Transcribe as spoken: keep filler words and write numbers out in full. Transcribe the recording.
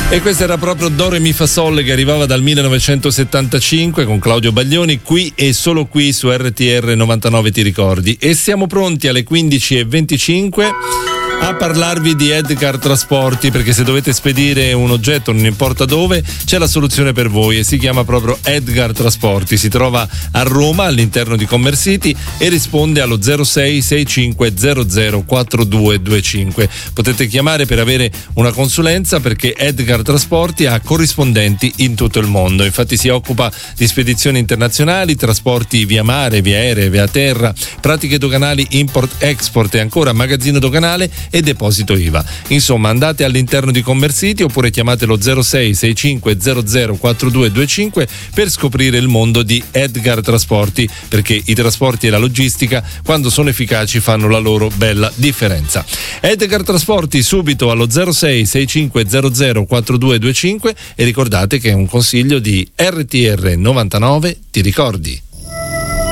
E questo era proprio Do Re Mi Fa Sol, che arrivava dal millenovecentosettantacinque con Claudio Baglioni, qui e solo qui su R T R novantanove, ti ricordi. E siamo pronti alle quindici e venticinque a parlarvi di Edgar Trasporti, perché se dovete spedire un oggetto, non importa dove, c'è la soluzione per voi e si chiama proprio Edgar Trasporti. Si trova a Roma, all'interno di Commercity, e risponde allo zero sei sei cinque zero zero quattro due due cinque. Potete chiamare per avere una consulenza, perché Edgar Trasporti ha corrispondenti in tutto il mondo. Infatti si occupa di spedizioni internazionali, trasporti via mare, via aerea, via terra, pratiche doganali, import-export e ancora magazzino doganale e deposito I V A. Insomma, andate all'interno di Commercity oppure chiamate lo zero sei sei cinque zero zero quattro due due cinque per scoprire il mondo di Edgar Trasporti, perché i trasporti e la logistica, quando sono efficaci, fanno la loro bella differenza. Edgar Trasporti subito allo zero sei sei cinque zero zero quattro due due cinque, e ricordate che è un consiglio di R T R novantanove, ti ricordi?